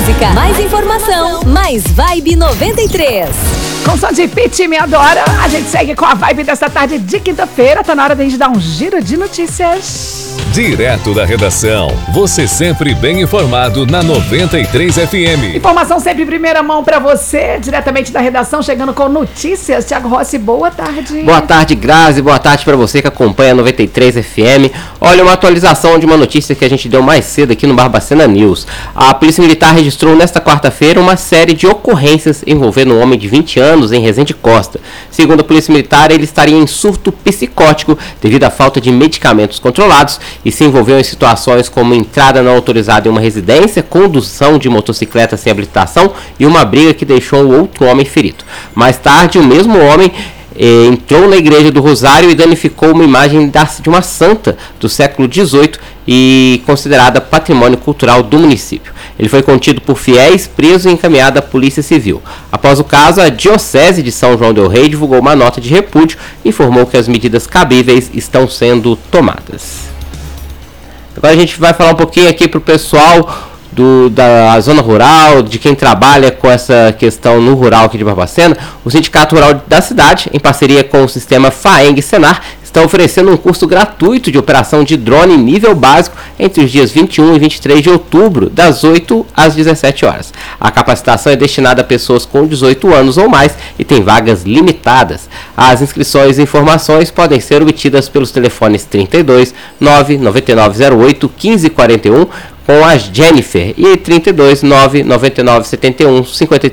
música, mais informação, mais Vibe 93. Com som de Pitty, me adora. A gente segue com a vibe dessa tarde de quinta-feira. Tá na hora de a gente dar um giro de notícias. Direto da redação, você sempre bem informado na 93 FM. Informação sempre em primeira mão pra você, diretamente da redação, chegando com notícias. Thiago Rossi, boa tarde. Boa tarde, Grazi, boa tarde pra você que acompanha a 93 FM. Olha, uma atualização de uma notícia que a gente deu mais cedo aqui no Barbacena News. A Polícia Militar registrou nesta quarta-feira uma série de ocorrências envolvendo um homem de 20 anos em Resende Costa. Segundo a Polícia Militar, ele estaria em surto psicótico devido à falta de medicamentos controlados e se envolveu em situações como entrada não autorizada em uma residência, condução de motocicleta sem habilitação e uma briga que deixou o outro homem ferido. Mais tarde, o mesmo homem entrou na igreja do Rosário e danificou uma imagem de uma santa do século XVIII e considerada patrimônio cultural do município. Ele foi contido por fiéis, preso e encaminhado à Polícia Civil. Após o caso, a Diocese de São João del Rei divulgou uma nota de repúdio e informou que as medidas cabíveis estão sendo tomadas. Agora a gente vai falar um pouquinho aqui para o pessoal da zona rural, de quem trabalha com essa questão no rural aqui de Barbacena. O Sindicato Rural da cidade, em parceria com o sistema FAENG Senar, está oferecendo um curso gratuito de operação de drone nível básico entre os dias 21 e 23 de outubro, das 8 às 17 horas. A capacitação é destinada a pessoas com 18 anos ou mais e tem vagas limitadas. As inscrições e informações podem ser obtidas pelos telefones 32 99908 1541 com a Jennifer e 32 99971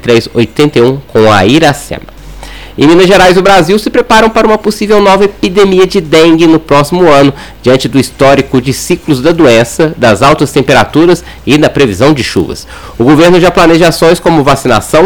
5381 com a Iracema. Em Minas Gerais, o Brasil se preparam para uma possível nova epidemia de dengue no próximo ano, diante do histórico de ciclos da doença, das altas temperaturas e da previsão de chuvas. O governo já planeja ações como vacinação,